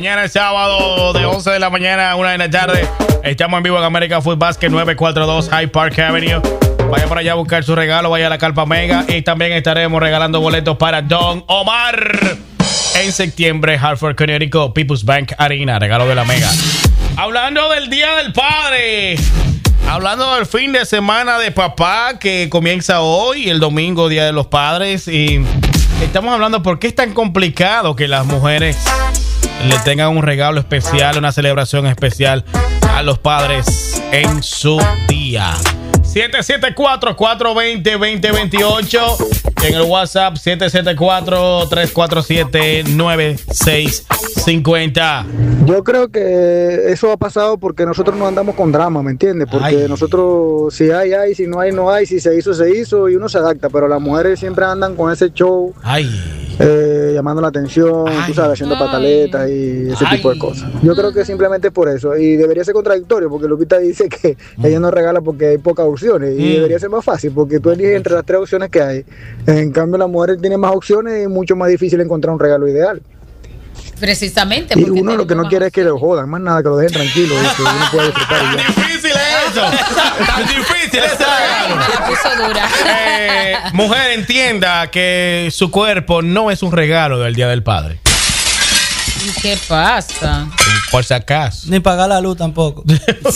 Mañana es sábado de 11 de la mañana a 1 de la tarde. Estamos en vivo en American Food Basket 942 Hyde Park Avenue. Vaya por allá a buscar su regalo, vaya a la Carpa Mega. Y también estaremos regalando boletos para Don Omar en septiembre, Hartford, Connecticut, People's Bank Arena, regalo de la Mega. Hablando del Día del Padre, hablando del fin de semana de papá que comienza hoy, el domingo, Día de los Padres. Y estamos hablando por qué es tan complicado que las mujeres le tengan un regalo especial, una celebración especial a los padres en su día. 774-420-2028. En el WhatsApp 774-347-9650. Yo creo que eso ha pasado porque nosotros no andamos con drama, ¿me entiendes? Porque nosotros, si hay, si no hay, no hay, si se hizo y uno se adapta. Pero las mujeres siempre andan con ese show, llamando la atención, tú sabes, haciendo pataletas y ese tipo de cosas. Yo creo que simplemente por eso. Y debería ser contradictorio, porque Lupita dice que ella no regala porque hay pocas opciones. Y debería ser más fácil, porque tú eliges entre las 3 opciones que hay. En cambio, las mujeres tienen más opciones y es mucho más difícil encontrar un regalo ideal. Precisamente. Y uno lo que no quiere es que lo jodan, más nada, que lo dejen tranquilo y que uno pueda disfrutar. ¡Tan difícil es eso! ¡Tan difícil es eso! Me la puso dura. Mujer, entienda que su cuerpo no es un regalo del Día del Padre. ¿Qué pasa? Por si acaso. Ni pagar la luz tampoco.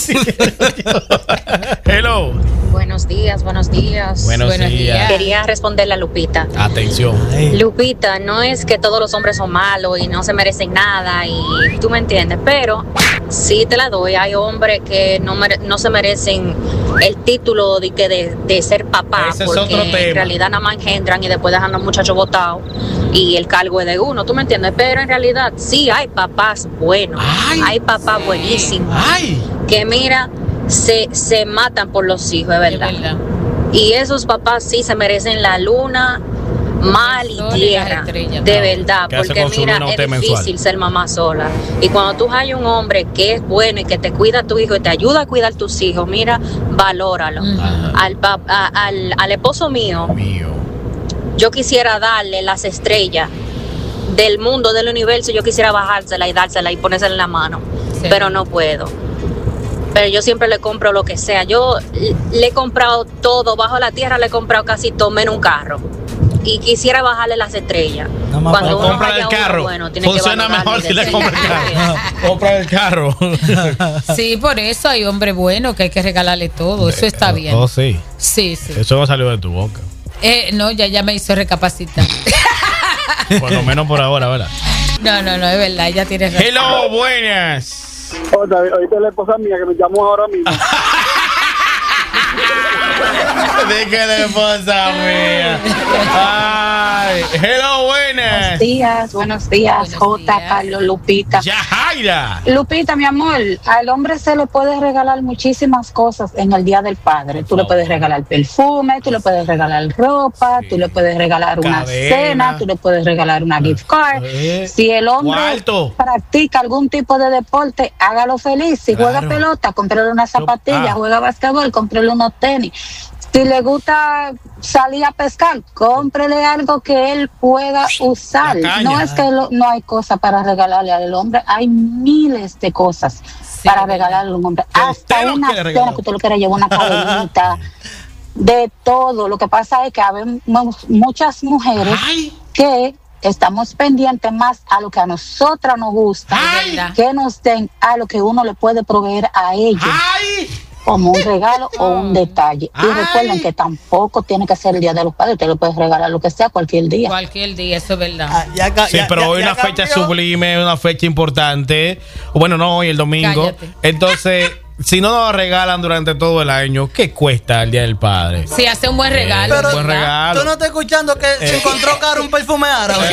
Hello. Buenos días. Buenos días. Quería responderle a Lupita. Atención. Lupita, no es que todos los hombres son malos y no se merecen nada y tú me entiendes, pero sí te la doy. Hay hombres que no se merecen el título de ser papá. Ese porque es otro tema. En realidad nada más engendran y después dejan a los muchachos botados y el cargo es de uno, tú me entiendes, pero en realidad sí hay papás buenos. Hay papás buenísimos que mira, se matan por los hijos, es verdad. Y esos papás sí se merecen la luna, mar y tierra, de verdad, porque mira, es difícil ser mamá sola. Y cuando tú hay un hombre que es bueno y que te cuida a tu hijo y te ayuda a cuidar a tus hijos, mira, valóralo. Al esposo mío, yo quisiera darle las estrellas del mundo, del universo, yo quisiera bajársela y dársela y ponérsela en la mano, pero no puedo. Pero yo siempre le compro lo que sea. Yo le he comprado todo, bajo la tierra le he comprado casi todo menos un carro. Y quisiera bajarle las estrellas. Cuando uno compra el carro, bueno, funciona mejor si le compra el carro. Compra el carro. Sí, por eso hay hombres buenos que hay que regalarle todo. Eso está bien. Oh, sí. Sí. Eso no salió de tu boca. No, ya me hizo recapacitar. Por lo menos por ahora, ¿verdad? No, es verdad, ya tienes razón. Hello, buenas. Ahorita la esposa mía que me llamó ahora mismo. ¿De qué la esposa mía? Ay, hello, buenas. Buenos días, Jota, Carlos, Lupita. Yajaira. Lupita, mi amor, al hombre se le puede regalar muchísimas cosas en el Día del Padre. Tú le puedes regalar perfume, tú le puedes regalar ropa, tú le puedes regalar una cena, tú le puedes regalar una gift card. Si el hombre practica algún tipo de deporte, hágalo feliz. Si juega pelota, cómprale una zapatilla, juega basquetbol, cómprale unos tenis. Si le gusta salir a pescar, cómprele algo que él pueda usar. No es que no hay cosas para regalarle al hombre, hay miles de cosas para regalarle a un hombre. Hasta una cena que tú le quieras llevar, una cadenita, de todo. Lo que pasa es que hay muchas mujeres que estamos pendientes más a lo que a nosotras nos gusta, que nos den a lo que uno le puede proveer a ellos. Como un regalo o un detalle. Y recuerden que tampoco tiene que ser el Día de los Padres. Usted le puede regalar lo que sea cualquier día. Cualquier día, eso es verdad. Sí, pero hoy una fecha sublime, una fecha importante. Bueno, no, hoy el domingo. Cállate. Entonces, si no nos regalan durante todo el año, ¿qué cuesta el Día del Padre? Sí, hace un buen regalo. Pero un buen regalo. Tú no estás escuchando que se encontró caro un perfume árabe.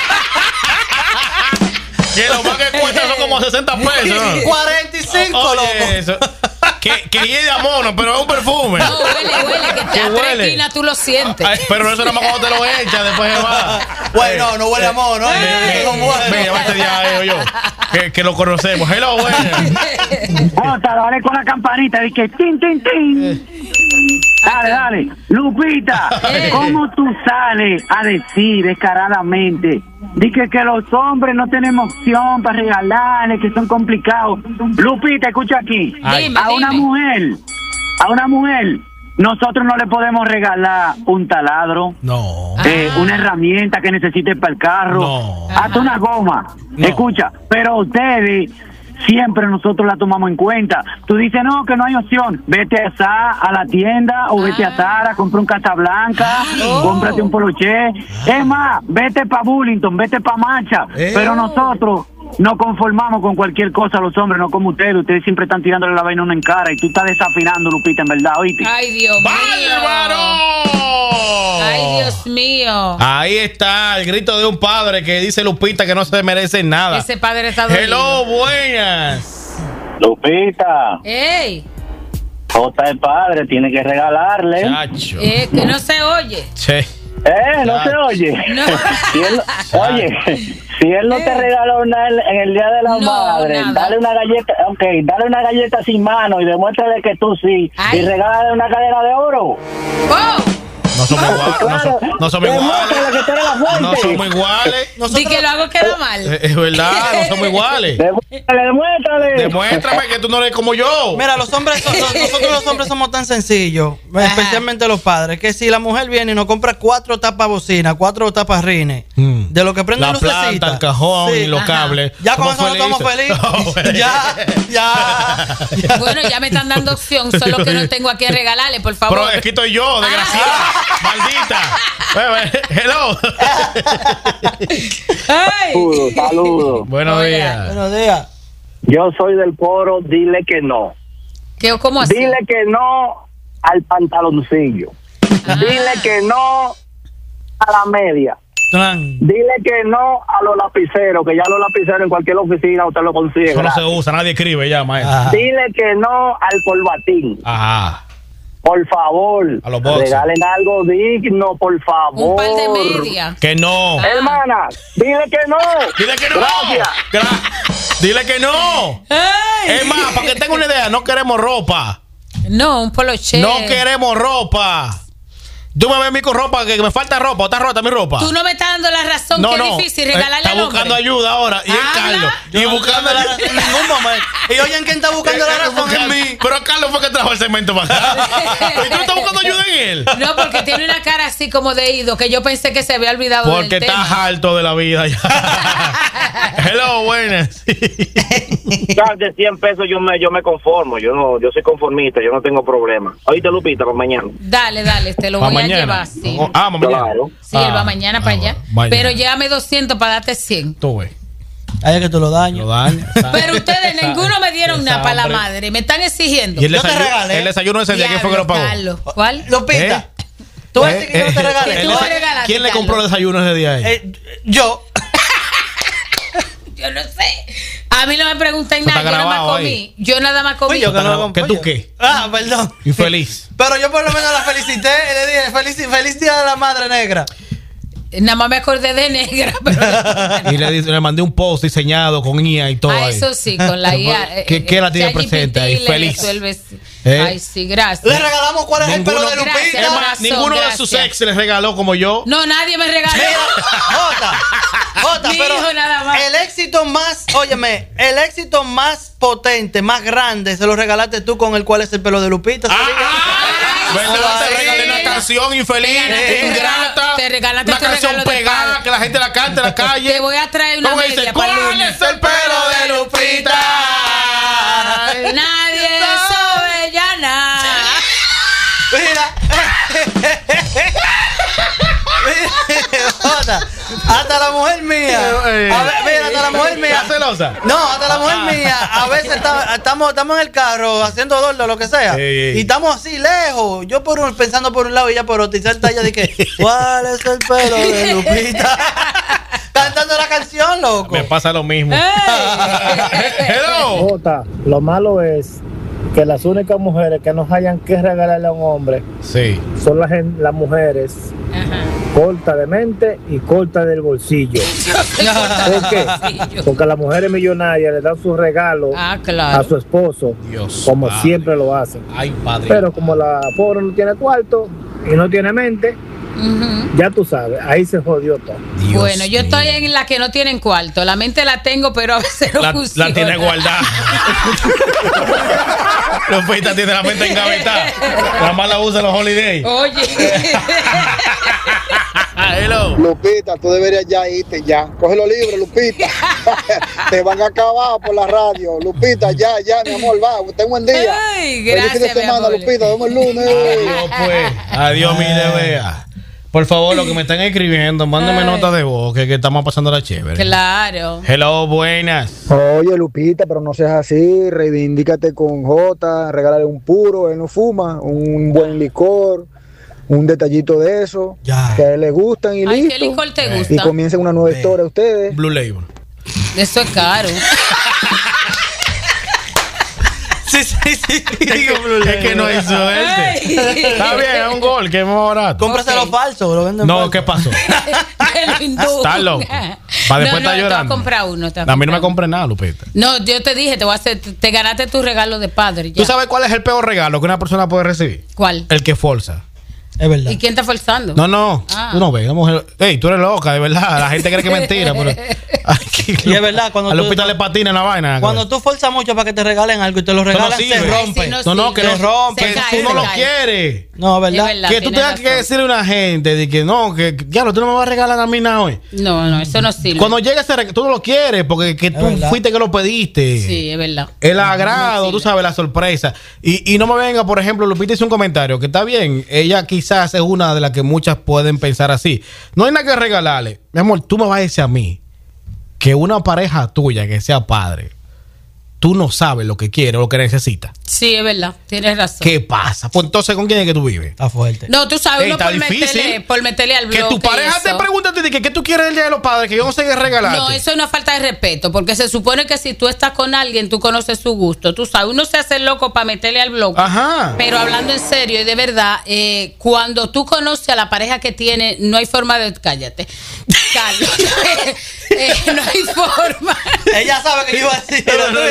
Que lo más que cuesta son como 60 pesos. 45, loco. Eso. Que hiede a mono, pero es un perfume. No, huele, que te atrequina, tú lo sientes. Ay, pero eso nada más cuando te lo echas, después se va. Bueno, no huele a mono. Mira, este día yo, que lo conocemos. Hello, bueno. Dale con la campanita, dice tin, tin, tin. Dale. Lupita, ¿cómo tú sales a decir descaradamente que los hombres no tenemos opción para regalarles, que son complicados? Lupita, escucha aquí. A una mujer, nosotros no le podemos regalar un taladro, una herramienta que necesite para el carro, hasta una goma. Escucha, pero ustedes siempre nosotros la tomamos en cuenta. Tú dices, no, que no hay opción. Vete a la tienda o vete a Zara, compra un Casablanca, cómprate un Poloché. Es más, vete para Burlington, vete para Macha. Pero nosotros no conformamos con cualquier cosa, los hombres, no como ustedes. Ustedes siempre están tirándole la vaina en cara y tú estás desafinando, Lupita, en verdad, ¿oíste? Ay, Dios mío. Ay, Dios mío. Ahí está el grito de un padre que dice Lupita que no se merece nada. Ese padre está dolido. Hello, buenas. Lupita. ¡Ey! Jota el padre, tiene que regalarle. Chacho. Que no se oye. Che. No se oye. No. Si él no te regaló nada en el Día de la Madre, nada. dale una galleta sin mano y demuéstrale que tú sí. Ay. Y regálale una cadena de oro. ¡Oh! No somos iguales. Claro. No somos iguales. Que tú eres la fuente. No somos iguales. Di que lo hago queda mal. Es verdad, no somos iguales. Demuéstrale. Demuéstrame que tú no eres como yo. Mira, nosotros los hombres somos tan sencillos, especialmente los padres, que si la mujer viene y nos compra 4 tapas bocina, 4 tapas rines, de lo que prende la lucecita, planta, el cajón y los cables. Ya con eso no estamos felices. Ya. Bueno, ya me están dando opción, solo que no tengo a quién regalarle, por favor. Pero aquí estoy yo, desgraciada. Maldita. Hello. Saludos. Buenos días. Buenos días. Yo soy del coro, dile que no. ¿Cómo así? Dile que no al pantaloncillo. Dile que no a la media. Dile que no a los lapiceros, que ya los lapiceros en cualquier oficina usted lo consigue. Eso no se usa, nadie escribe ya, maestro. Dile que no al corbatín. Ajá. Por favor, a los boxes. Regalen algo digno, por favor. Un par de medias. Que no. Hermana, dile que no. Dile que no. Gracias. Dile que no. Es más, para que tenga una idea, no queremos ropa. No, un poloché. No queremos ropa. Tú me ves a mí con ropa, que me falta ropa, ¿o está rota mi ropa? Tú no me estás dando la razón, que es difícil regalarle está al hombre. buscando ayuda ahora, y es Carlos. Yo no buscando la razón en ningún momento. Y oyen quién está buscando la razón en mí. Pero Carlos fue que trajo el cemento para acá. ¿Y tú no estás buscando ayuda en él? No, porque tiene una cara así como de ido, que yo pensé que se había olvidado del porque tema. estás harto de la vida ya. Hello, buenas. De 100 pesos yo me conformo. Yo soy conformista, yo no tengo problema. Oíste, Lupita, para mañana. Dale, te lo voy a llevar. Sí, mañana. Claro. Sí, él va mañana para allá. Mañana. Pero llévame 200 para darte 100. Tú ves. Ay, que tú lo dañas. Pero ustedes ninguno me dieron nada para la madre. Me están exigiendo. ¿Y el desayuno ese día quién fue que lo pagó? Carlos. ¿Cuál? Lupita. ¿Tú vas a decir que yo no te regalé? ¿Tú me regalaste, ¿Quién le Carlos? compró el desayuno ese día a él? Yo. Yo no sé. A mí no me preguntan nada. Yo nada más comí. Ahí. Yo nada más comí. ¿Qué tú qué? Perdón. Infeliz. Pero yo por lo menos la felicité y le dije feliz día de la madre negra. Nada más me acordé de negra. Pero Y le mandé un post diseñado con IA y todo. eso sí, con la IA. ¿Qué la tiene presente ahí? Feliz. Ay, sí, gracias. Le regalamos cuál es el pelo de Lupita. Gracias, ninguno de sus ex les regaló como yo. No, nadie me regaló. Jota, Mi pero hijo nada más. el éxito más potente, más grande, se lo regalaste tú con el cual es el pelo de Lupita. ¿Verdad? Te regalé una canción infeliz, ingrata. Te regalaste una canción pegada que la gente la cante en la calle. Te voy a traer una media dice, para ¿cuál es el pelo de Lupita? Nadie sabe ya nada. Mira. Hasta la mujer mía. A ver, mira, hasta la mujer mía. ¿Estás celosa? No, hasta la mujer mía. A veces estamos en el carro haciendo dolor, lo que sea. Y estamos así lejos. Yo pensando por un lado y ella por otro. Y salta ella de que, ¿cuál es el pelo de Lupita? Cantando la canción, loco. Me pasa lo mismo. Hello. Jota, lo malo es que las únicas mujeres que nos hayan que regalarle a un hombre son las mujeres corta de mente y corta del bolsillo. ¿Por qué? Porque a las mujeres millonarias le dan su regalo a su esposo, como siempre lo hacen. Pero como la pobre no tiene cuarto y no tiene mente, ya tú sabes, ahí se jodió todo. Bueno, yo estoy en la que no tienen cuarto. La mente la tengo, pero a veces no funciona. La tiene guardada. Lupita tiene la mente engavetada. Nada más la usa en los holidays. Oye. Hello. Lupita, tú deberías ya irte ya. Coge los libros, Lupita. Te van a acabar por la radio. Lupita, ya, mi amor, va. Ten buen día. Ay, gracias, feliz fin de semana, Lupita. Nos vemos el lunes. Adiós, pues. Adiós, mi bebé. Por favor, los que me están escribiendo, mándenme notas de voz, que estamos pasando la chévere. Claro. Hello, buenas. Oye, Lupita, pero no seas así. Reivindícate con Jota, regálale un puro, él no fuma, un buen licor, un detallito de eso, que a él le gustan y listo. ¿Qué licor te gusta? Y comiencen una nueva historia ustedes. Blue Label. Eso es caro. Sí. Es que no hay suerte. Está bien, es un gol, que es más barato. Cómprase lo falso, lo venden No, falso. ¿qué pasó? Está loco. Para después estar llorando. Te voy a comprar uno. A mí no me compré nada, Lupita. No, yo te dije, te ganaste tu regalo de padre. Ya. ¿Tú sabes cuál es el peor regalo que una persona puede recibir? ¿Cuál? El que forza. Es verdad. ¿Y quién está forzando? No. Tú no ves, la mujer. Ey, tú eres loca, de verdad. La gente cree que es mentira, pero. Y es verdad, cuando a Lupita le patina la vaina. Cuando tú forzas mucho para que te regalen algo y te lo regalan, se rompe. No, que lo rompe. Tú no lo quieres. No, ¿verdad? Que tú tengas que decirle a una gente de que no, que ya tú no me vas a regalar a mí nada hoy. No, eso no sirve. Cuando llegue ese regalo, tú no lo quieres porque que tú fuiste que lo pediste. Sí, es verdad. El agrado, tú sabes, la sorpresa. Y no me venga, por ejemplo, Lupita hizo un comentario que está bien. Ella quizás es una de las que muchas pueden pensar así. No hay nada que regalarle. Mi amor, tú me vas a decir a mí que una pareja tuya que sea padre, tú no sabes lo que quiere o lo que necesita. Sí, es verdad, tienes razón. ¿Qué pasa? Pues entonces, ¿con quién es que tú vives? Está fuerte. No, tú sabes, uno por meterle al bloque. Que tu pareja te pregunte a ti que tú quieres el día de los padres, que yo no sé qué regalarte. No, eso es una falta de respeto, porque se supone que si tú estás con alguien, tú conoces su gusto. Tú sabes, uno se hace loco para meterle al bloque. Ajá. Pero hablando en serio y de verdad, cuando tú conoces a la pareja que tiene, no hay forma de... Cállate, Carlos. No hay forma. Ella sabe que yo iba a decir.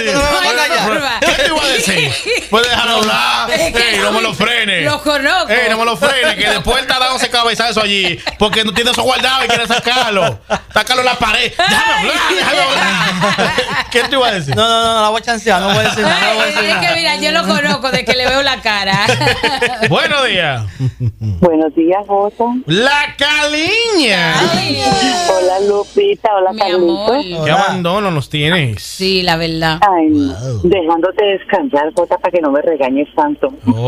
¿Qué te iba a decir? Puedes dejarlo hablar. No me lo frenes. Lo conozco. No me lo frenes, que después está dándose cabezazo allí porque no tiene eso guardado y quiere sacarlo. Sácalo en la pared. Déjame hablar. ¿Qué te iba a decir? No, la voy a chancear. No voy a decir nada. Es que mira, yo lo conozco de que le veo la cara. Buenos días. Buenos días, Jota. La Caliña. Ay. Hola, Lupita. Hola, Carlitos. ¿Qué abandono nos tienes? Sí, la verdad. Ay, dejándote descansar, Jota, para que no me regañes tanto.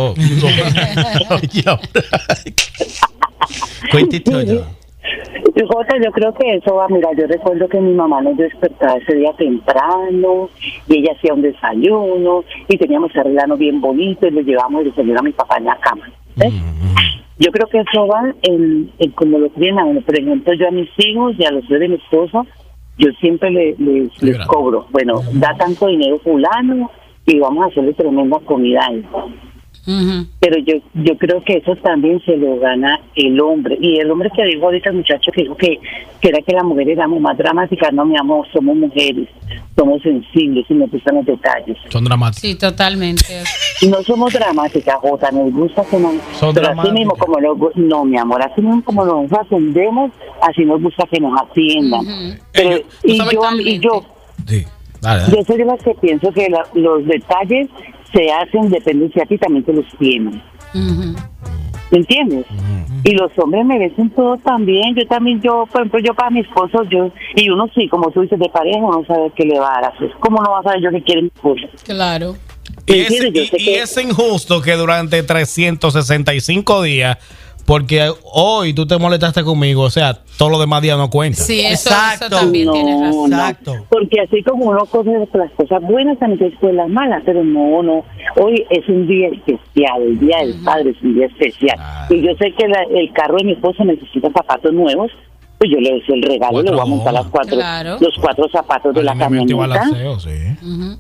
Cuéntito yo. Jota, yo creo que eso va, mira, yo recuerdo que mi mamá nos despertaba ese día temprano y ella hacía un desayuno y teníamos ese arreglano bien bonito y le llevamos el desayuno a mi papá en la cama. Yo creo que eso va en como lo crían a uno. Por ejemplo, yo a mis hijos y a los de mi esposo, yo siempre les cobro. Bueno, da tanto dinero fulano y vamos a hacerle tremenda comida a él. Pero yo creo que eso también se lo gana el hombre. Y el hombre que dijo ahorita, el muchacho que dijo que era que las mujeres éramos más dramáticas. No, mi amor, somos mujeres, somos sensibles y nos gustan los detalles. Son dramáticas. Sí, totalmente. No somos dramáticas, Jota, nos gusta que nos... Son pero así mismo como no, mi amor, así mismo como nos atendemos, así nos gusta que nos atiendan. Pero, yo sí. Dale. Yo soy de las que pienso que los detalles se hacen, depende si a ti también te los tienen. ¿Me entiendes? Y los hombres merecen todo también. Yo, por ejemplo, yo para mi esposo, y uno sí, como tú dices, de pareja, uno sabe qué le va a dar. ¿Cómo no va a saber yo qué quiere mi esposo? Claro. Y es injusto que durante 365 días, porque hoy tú te molestaste conmigo, o sea, todos los demás días no cuentan. Sí, eso también tienes razón. Exacto. Porque así como uno coge las cosas buenas, también se después las malas, pero no. Hoy es un día especial, el Día del Padre es un día especial. Y yo sé que el carro de mi esposo necesita zapatos nuevos, pues yo le doy el regalo, le voy a montar los cuatro zapatos de la camioneta.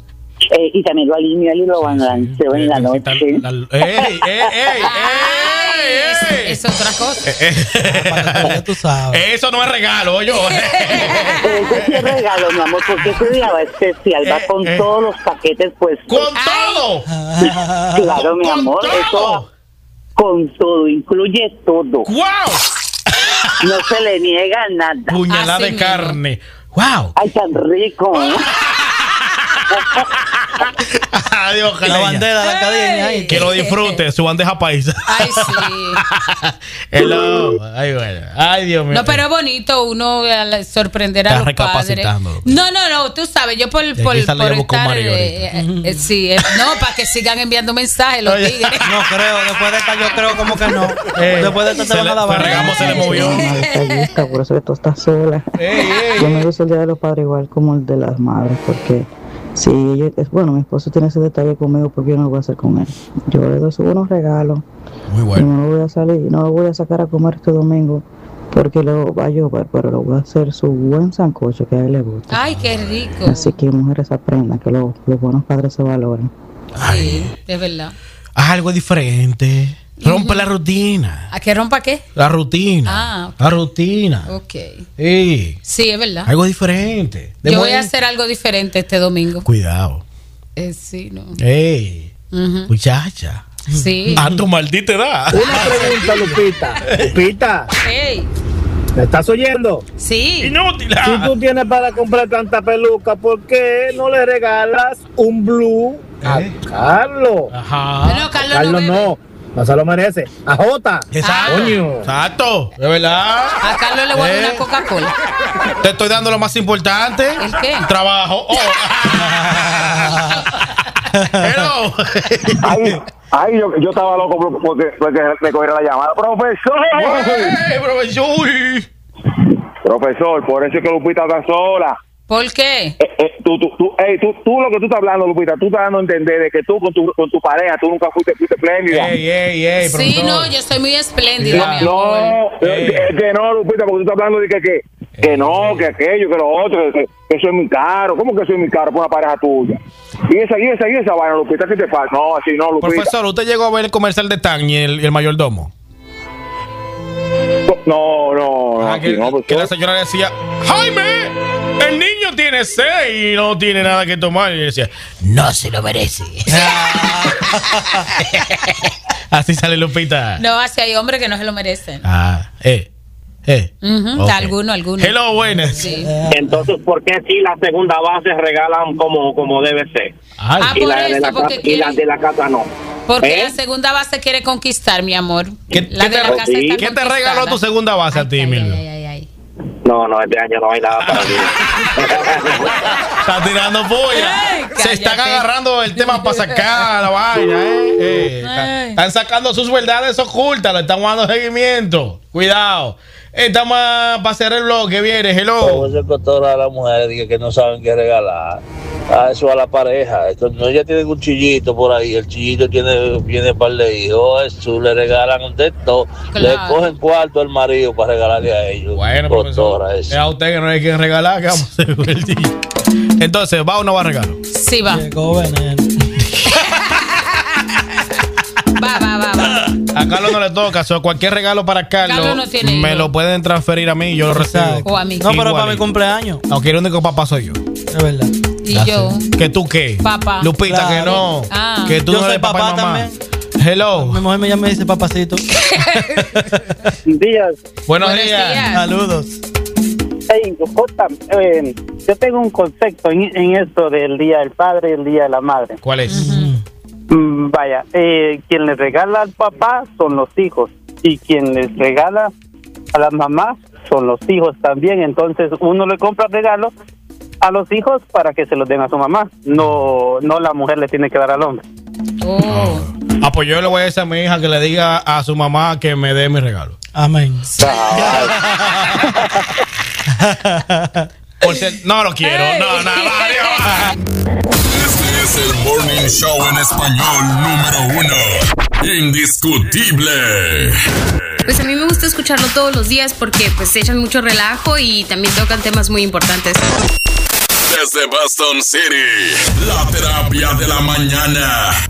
Y también lo alineo y lo balanceo en la noche. Es otra cosa. Tú sabes. Eso no es regalo, yo. Eso sí es regalo, mi amor, porque ese día va especial, va con todos los paquetes puestos. ¡Con todo! Claro, mi amor, todo. eso va con todo, incluye todo. ¡Wow! No se le niega nada. Puñalada de carne. ¡Wow! ¡Ay, tan rico! Adiós, la bandera de la cadena. Que lo disfrute, su bandeja paisa. Ay, sí. Hello. Ay, bueno. Ay, Dios mío. No, pero es bonito uno sorprender a los padres. No, tú sabes, yo por estar sí, no, para que sigan enviando mensajes los tigres. No creo, después de esta yo creo como que no. Después de esta te van a lavar. Regamos se le movió. Por eso que tú estás sola. Yo me gusta el Día de los Padres igual como el de las madres, porque sí, bueno, mi esposo tiene ese detalle conmigo porque yo no lo voy a hacer con él. Yo le doy unos regalos. Muy bueno. Y no lo voy a salir, no lo voy a sacar a comer este domingo porque luego va a llover, pero lo voy a hacer su buen sancocho que a él le gusta. Ay, qué rico. Así que mujeres aprendan que los buenos padres se valoren. Sí, de verdad. Algo diferente. Rompe la rutina. ¿A qué rompa qué? La rutina. Okay. La rutina. Ok. Sí, es verdad. Algo diferente. Yo voy a hacer algo diferente este domingo. Cuidado. Sí, no. Muchacha. Sí. A tu maldita edad. Una pregunta, Lupita. Lupita. ¿Me estás oyendo? Sí. Inútil. Si tú tienes para comprar tanta peluca, ¿por qué no le regalas un blue a Carlos? Ajá. No, Carlos no. No se lo merece. A Jota. Exacto. Coño. Exacto. De verdad. A Carlos le voy a dar una Coca-Cola. Te estoy dando lo más importante. ¿El qué? Trabajo. Hello. Yo estaba loco porque me cogiera la llamada. Profesor, por eso es que Lupita está sola. ¿Por qué? Tú lo que tú estás hablando, Lupita, tú estás dando a entender de que tú con tu pareja, tú nunca fuiste espléndida. Sí, no, yo soy muy espléndida, mi amor. No, que no, Lupita, porque tú estás hablando de que no, que aquello, que lo otro, que eso es muy caro. ¿Cómo que eso es muy caro por una pareja tuya? Y esa vaina, Lupita, ¿qué te pasa? No, así no, Lupita. Profesor, ¿usted llegó a ver el comercial de Tan y el mayordomo? No, que la señora decía, Jaime, el niño tiene sed y no tiene nada que tomar. Y decía, no se lo merece. Así sale Lupita. No, así hay hombres que no se lo merecen. Okay. Algunos. Hello, buenas. Sí. Entonces, ¿por qué si la segunda base regalan como debe ser? Y por la eso, y las de la casa no. Porque la segunda base quiere conquistar, mi amor. ¿Qué te regaló tu segunda base a ti, Milno? No, este año no hay nada para mí. Está tirando polla. Se están agarrando el tema para sacar la vaina, Están sacando sus verdades ocultas, le están dando seguimiento. Cuidado. Estamos para hacer el blog que viene. Hello. Eso con todas las mujeres que no saben qué regalar. A eso a la pareja. No, ya tienen un chillito por ahí. El chillito tiene par de hijos. Eso le regalan de todo. Claro. Le cogen cuarto al marido para regalarle a ellos. Bueno, profesor, es a usted que no hay quien regalar. ¿Qué vamos a hacer con el chillito? Entonces, ¿va o no va a regalar? Sí, va. Va. A Carlos no le toca, cualquier regalo para Carlos no tiene me lo pueden transferir a mí y yo lo recibo. O a mí. No, pero para mi cumpleaños. Aunque el único papá soy yo. Es verdad. ¿Y yo? ¿Que tú qué? Papá. Lupita, claro. Que no. Que tú yo no soy eres papá y mamá. También. Hello. Mi mujer me dice papacito. Días. Buenos días. Saludos. Hey, Jota, yo tengo un concepto en esto del Día del Padre y el Día de la Madre. ¿Cuál es? Vaya, quien le regala al papá son los hijos y quien les regala a las mamás son los hijos también. Entonces uno le compra regalos a los hijos para que se los den a su mamá. No la mujer le tiene que dar al hombre. Pues yo le voy a decir a mi hija que le diga a su mamá que me dé mi regalo. Amén. No lo quiero. No, nada. Este es el Morning Show en español número 1. Indiscutible. Pues a mí me gusta escucharlo todos los días porque pues se echan mucho relajo y también tocan temas muy importantes. Desde Boston City, la terapia de la mañana.